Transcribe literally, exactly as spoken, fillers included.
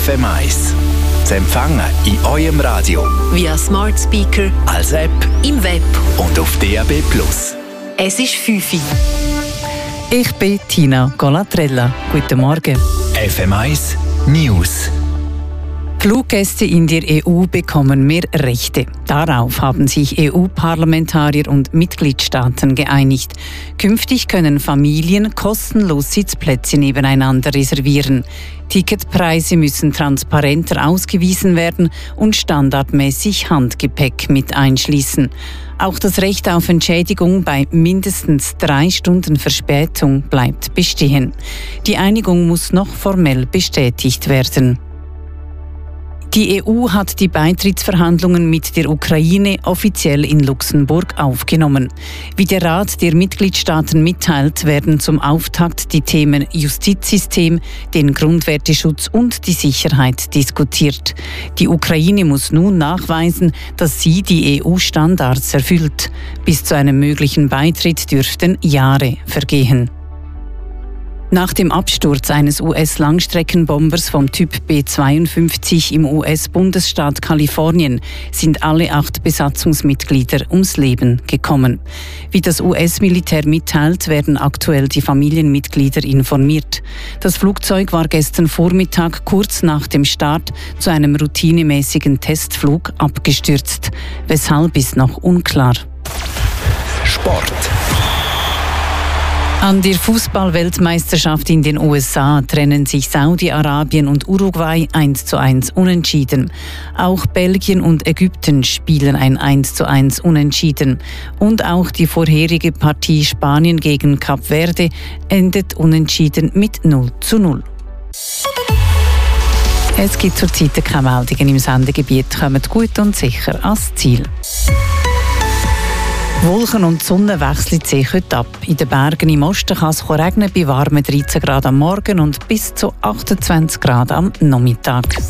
F M eins. Zu empfangen in eurem Radio, via Smart Speaker, als App, im Web und auf D A B plus. Es ist fünf Uhr. Ich bin Tina Golatrella. Guten Morgen. F M eins News. Fluggäste in der E U bekommen mehr Rechte. Darauf haben sich E U-Parlamentarier und Mitgliedstaaten geeinigt. Künftig können Familien kostenlos Sitzplätze nebeneinander reservieren. Ticketpreise müssen transparenter ausgewiesen werden und standardmäßig Handgepäck mit einschließen. Auch das Recht auf Entschädigung bei mindestens drei Stunden Verspätung bleibt bestehen. Die Einigung muss noch formell bestätigt werden. Die E U hat die Beitrittsverhandlungen mit der Ukraine offiziell in Luxemburg aufgenommen. Wie der Rat der Mitgliedstaaten mitteilt, werden zum Auftakt die Themen Justizsystem, den Grundwerteschutz und die Sicherheit diskutiert. Die Ukraine muss nun nachweisen, dass sie die E U-Standards erfüllt. Bis zu einem möglichen Beitritt dürften Jahre vergehen. Nach dem Absturz eines U S-Langstreckenbombers vom Typ B zweiundfünfzig im U S-Bundesstaat Kalifornien sind alle acht Besatzungsmitglieder ums Leben gekommen. Wie das U S-Militär mitteilt, werden aktuell die Familienmitglieder informiert. Das Flugzeug war gestern Vormittag kurz nach dem Start zu einem routinemäßigen Testflug abgestürzt. Weshalb ist noch unklar. Sport. An der Fußball-Weltmeisterschaft in den U S A trennen sich Saudi-Arabien und Uruguay eins zu eins unentschieden. Auch Belgien und Ägypten spielen ein eins zu eins unentschieden. Und auch die vorherige Partie Spanien gegen Kap Verde endet unentschieden mit null zu null. Es gibt zurzeit keine Meldungen im Sendegebiet, kommt gut und sicher ans Ziel. Wolken und die Sonne wechseln sich heute ab. In den Bergen im Osten kann es regnen bei warmen dreizehn Grad am Morgen und bis zu achtundzwanzig Grad am Nachmittag.